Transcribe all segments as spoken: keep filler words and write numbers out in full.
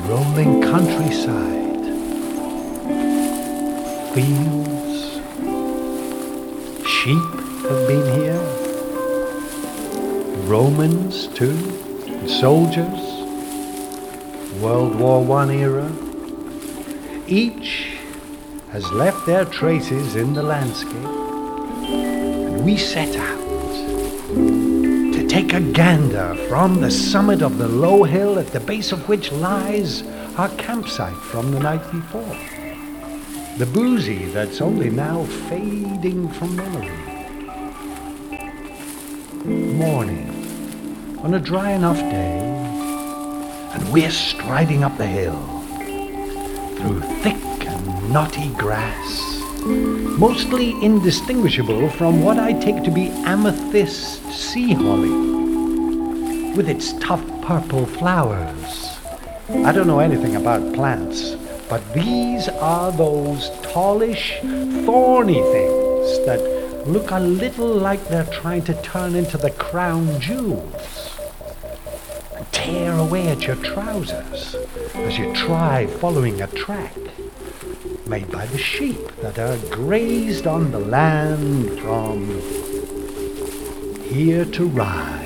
rolling countryside, fields, sheep have been here, Romans too, and soldiers, World War One era. Each has left their traces in the landscape, and we set out to take a gander from the summit of the low hill at the base of which lies our campsite from the night before. The Boozy that's only now fading from memory. Morning, on a dry enough day, and we're striding up the hill through thick and knotty grass, mostly indistinguishable from what I take to be amethyst sea holly, with its tough purple flowers. I don't know anything about plants, but these are those tallish, thorny things that look a little like they're trying to turn into the crown jewels and tear away at your trousers as you try following a track made by the sheep that are grazed on the land from here to Rye.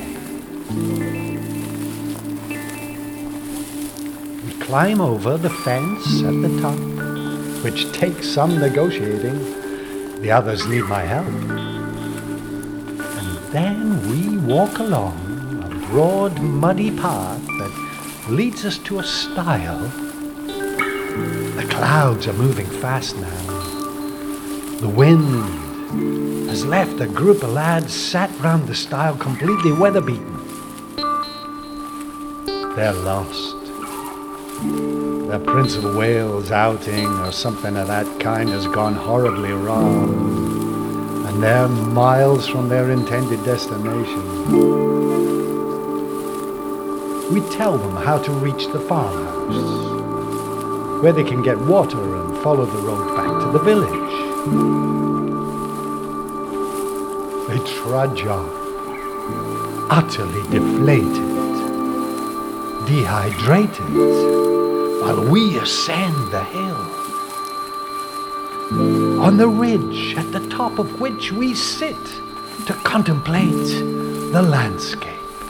We climb over the fence at the top, which takes some negotiating. The others need my help. And then we walk along a broad, muddy path that leads us to a stile. The clouds are moving fast now. The wind has left a group of lads sat round the stile completely weather-beaten. They're lost. Their Prince of Wales outing or something of that kind has gone horribly wrong, and they're miles from their intended destination. We tell them how to reach the farmhouse, where they can get water and follow the road back to the village. They trudge off, utterly deflated, dehydrated, while we ascend the hill, on the ridge at the top of which we sit to contemplate the landscape.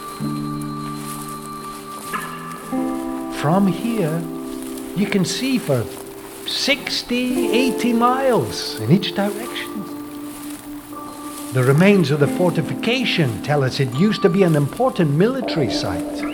From here, you can see for sixty, eighty miles in each direction. The remains of the fortification tell us it used to be an important military site.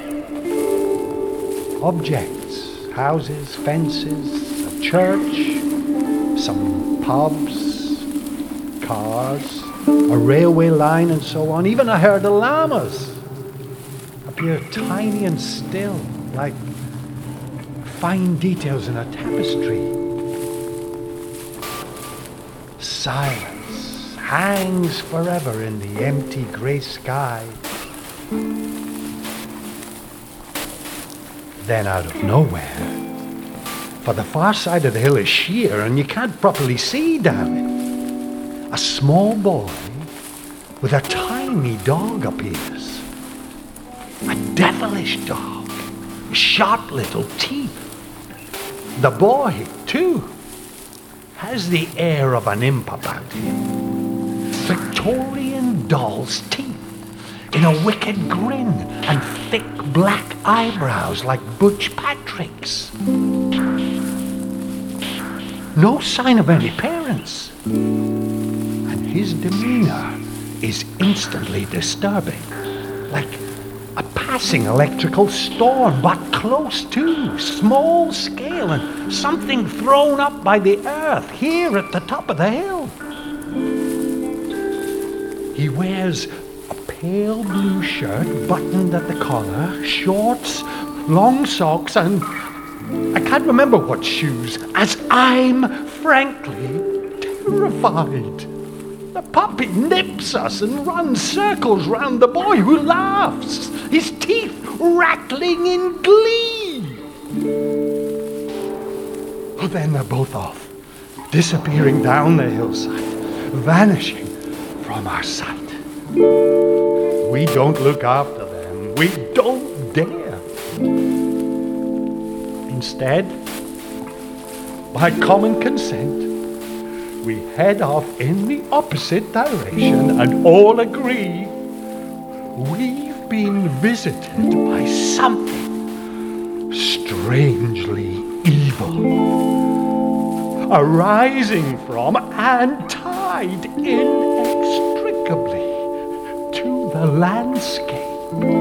Objects, houses, fences, a church, some pubs, cars, a railway line and so on. Even a herd of llamas appear tiny and still, like fine details in a tapestry. Silence hangs forever in the empty grey sky. Then out of nowhere, for the far side of the hill is sheer and you can't properly see down it, a small boy with a tiny dog appears. A devilish dog, sharp little teeth. The boy, too, has the air of an imp about him. Victorian doll's teeth in a wicked grin and thick black eyebrows like Butch Patrick's. No sign of any parents. And his demeanor is instantly disturbing, like a passing electrical storm, but close to, small scale, and something thrown up by the earth here at the top of the hill. He wears a pale blue shirt buttoned at the collar, shorts, long socks, and I can't remember what shoes, as I'm frankly terrified. The puppy nips us and runs circles round the boy, who laughs, his teeth rattling in glee. Oh, then they're both off, disappearing down the hillside, vanishing from our sight. We don't look after them. We don't dare. Instead, by common consent, we head off in the opposite direction and all agree we've been visited by something strangely evil, arising from and tied inextricably to the landscape.